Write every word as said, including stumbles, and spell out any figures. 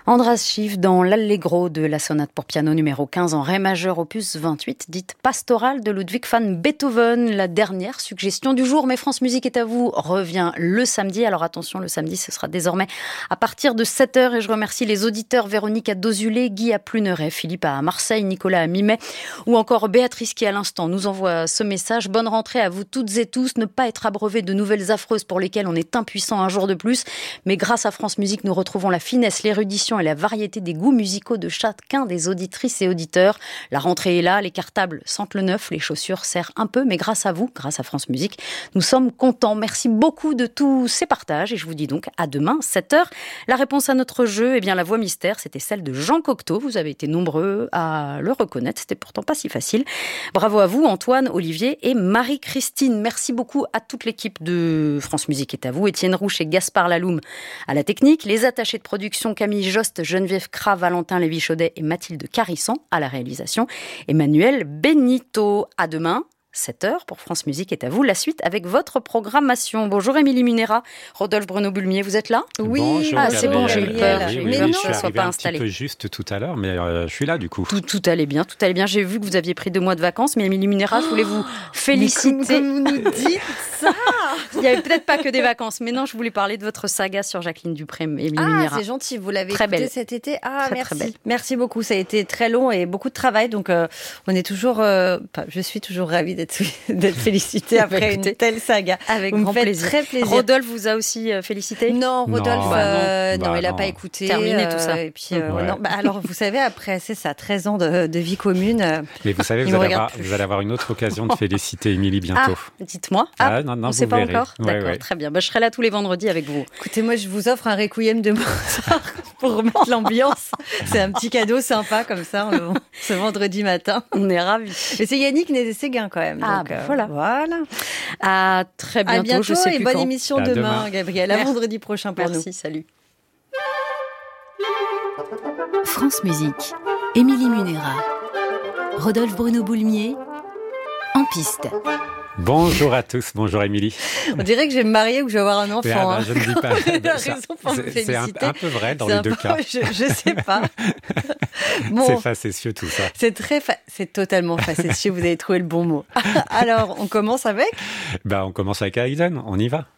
Andras Schiff dans l'Allegro de la sonate pour piano numéro quinze en ré majeur opus vingt-huit, dite pastorale de Ludwig van Beethoven. La dernière suggestion du jour, mais France Musique est à vous, revient le samedi. Alors attention, le samedi, ce sera désormais à partir de sept heures et je remercie les auditeurs Véronique à Dozulé, Guy à Pluneret, Philippe à Marseille, Nicolas à Mimet ou encore Béatrice qui à l'instant nous envoie ce message. Bonne rentrée à vous toutes et tous, ne pas être abreuvé de nouvelles affreuses pour lesquelles on est impuissant un jour de plus, mais grâce à France Musique, nous retrouvons la finesse, l'érudition et la variété des goûts musicaux de chacun des auditrices et auditeurs. La rentrée est là, les cartables sentent le neuf, les chaussures serrent un peu, mais grâce à vous, grâce à France Musique, nous sommes contents. Merci beaucoup de tous ces partages et je vous dis donc à demain, sept heures. La réponse à notre jeu, eh bien la voix mystère, c'était celle de Jean Cocteau. Vous avez été nombreux à le reconnaître, c'était pourtant pas si facile. Bravo à vous, Antoine, Olivier et Marie-Christine. Merci beaucoup à toute l'équipe de France Musique est à vous, Étienne Rouche et Gaspard Laloum à la technique, les attachés de production Camille Jost, Geneviève Cra, Valentin Lévy-Chaudet et Mathilde Carisson à la réalisation, Emmanuel Benito. À demain, sept heures pour France Musique est à vous. La suite avec votre programmation. Bonjour Émilie Munera, Rodolphe Bruno-Bulmier, vous êtes là ? Oui, bonjour, ah, c'est bon, j'ai eu peur. Oui, oui, mais oui, non, je suis ça soit arrivé pas un installé. petit peu juste tout à l'heure, mais euh, je suis là du coup. Tout, tout allait bien, tout allait bien. J'ai vu que vous aviez pris deux mois de vacances, mais Émilie Munera, je voulais vous féliciter. Mais comme, comme vous nous dites ça Il n'y avait peut-être pas que des vacances, mais non, je voulais parler de votre saga sur Jacqueline Dupré, Émilie Ah, Munera. c'est gentil, vous l'avez Très écouté belle. cet été. Ah, Très, merci. très belle. Merci beaucoup, ça a été très long et beaucoup de travail, donc euh, on est toujours, euh, enfin, je suis toujours ravie d'être, d'être félicitée après une telle saga. Avec vous grand me faites plaisir. très plaisir. Rodolphe vous a aussi euh, félicité ? Non, Rodolphe, Non, euh, bah non, non. il n'a Bah pas non. écouté. Terminé tout ça. Et puis, euh, Ouais. non, bah, alors, vous savez, après, c'est ça, treize ans de, de vie commune. euh, Mais vous savez, Il vous me allez, regarde avoir, plus. vous allez avoir une autre occasion de féliciter Émilie bientôt. Ah, dites-moi. Ah, non, non, on ne vous sait pas verrez. encore. Ouais, D'accord, ouais. très bien. Bah, je serai là tous les vendredis avec vous. Écoutez, moi, je vous offre un requiem de Mozart pour remettre l'ambiance. C'est un petit cadeau sympa, comme ça, le- ce vendredi matin. On est ravis. Mais c'est Yannick Nézet-Séguin, quand même. Ah, donc, bah, euh, voilà. Voilà. À très bientôt. À bientôt je sais et plus bonne quand. émission À demain, demain. Gabriel. À Merci. vendredi prochain pour nous. Merci, salut. France Musique, Émilie Munera, Rodolphe Bruno-Boulmier, en piste. Bonjour à tous, bonjour Émilie. On dirait que je vais me marier ou que je vais avoir un enfant. Mais, ah, bah, hein. je ne dis pas. Il a Ça, raison pour me c'est- C'est un, féliciter. un peu vrai dans C'est les un deux peu- cas. Je, je sais pas. Bon, C'est facétieux tout ça. c'est très, fa- c'est totalement facétieux. Vous avez trouvé le bon mot. Alors, on commence avec. Bah, on commence avec Haydn, on y va.